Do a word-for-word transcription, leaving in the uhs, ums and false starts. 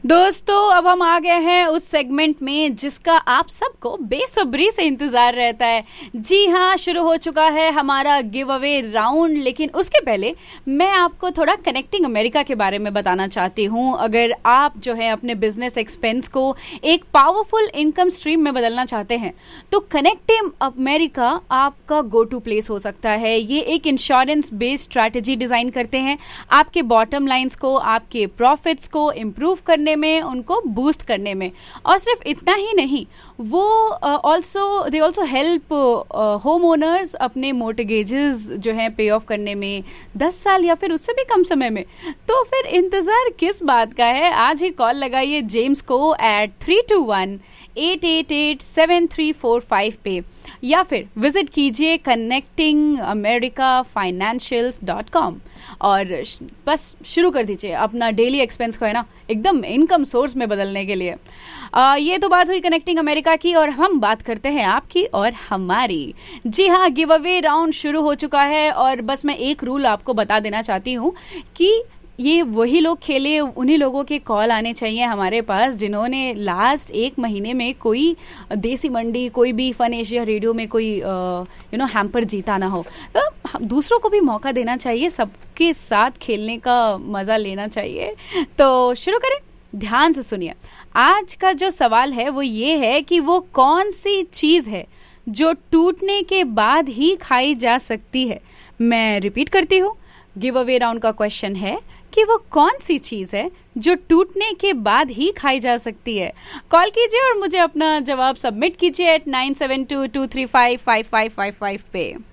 दोस्तों, अब हम आ गए हैं उस सेगमेंट में जिसका आप सबको बेसब्री से इंतजार रहता है। जी हाँ, शुरू हो चुका है हमारा गिव अवे राउंड। लेकिन उसके पहले मैं आपको थोड़ा कनेक्टिंग अमेरिका के बारे में बताना चाहती हूँ। अगर आप जो है अपने बिजनेस एक्सपेंस को एक पावरफुल इनकम स्ट्रीम में बदलना चाहते हैं तो कनेक्टिंग अमेरिका आपका गो टू प्लेस हो सकता है। ये एक इंश्योरेंस बेस्ड स्ट्रैटेजी डिजाइन करते हैं आपके बॉटम लाइंस को, आपके प्रॉफिट्स को इम्प्रूव करने में, उनको बूस्ट करने में। और सिर्फ इतना ही नहीं, वो also they also help home owners अपने मोर्टगेजेस जो हैं पे ऑफ करने में दस साल या फिर उससे भी कम समय में। तो फिर इंतजार किस बात का है? आज ही कॉल लगाइए जेम्स को eight three to one eight eight eight seven three four five पे, या फिर विजिट कीजिए connecting America financials dot com और बस शुरू कर दीजिए अपना डेली एक्सपेंस को है ना एकदम इनकम सोर्स में बदलने के लिए। आ, ये तो बात हुई कनेक्टिंग अमेरिका की, और हम बात करते हैं आपकी और हमारी। जी हाँ, गिव अवे राउंड शुरू हो चुका है और बस मैं एक रूल आपको बता देना चाहती हूँ कि ये वही लोग खेले, उन्हीं लोगों के कॉल आने चाहिए हमारे पास जिन्होंने लास्ट एक महीने में कोई देसी मंडी, कोई भी फन एशिया रेडियो में कोई यू नो हैम्पर जीता ना हो। तो दूसरों को भी मौका देना चाहिए, सबके साथ खेलने का मजा लेना चाहिए। तो शुरू करें, ध्यान से सुनिए। आज का जो सवाल है वो ये है कि वो कौन सी चीज है जो टूटने के बाद ही खाई जा सकती है। मैं रिपीट करती हूँ, गिव अवे राउंड का क्वेश्चन है कि वो कौन सी चीज है जो टूटने के बाद ही खाई जा सकती है। कॉल कीजिए और मुझे अपना जवाब सबमिट कीजिए eight nine seven to to three five five five five five पे।